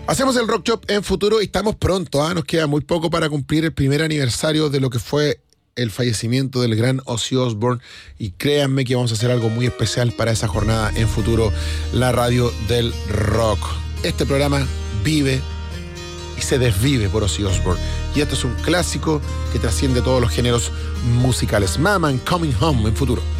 Hacemos el Rock Shop en Futuro y estamos pronto, nos queda muy poco para cumplir el primer aniversario de lo que fue el fallecimiento del gran Ozzy Osbourne, y créanme que vamos a hacer algo muy especial para esa jornada en Futuro, la radio del rock. Este programa vive y se desvive por Ozzy Osbourne, y esto es un clásico que trasciende todos los géneros musicales. Mama and Coming Home en Futuro.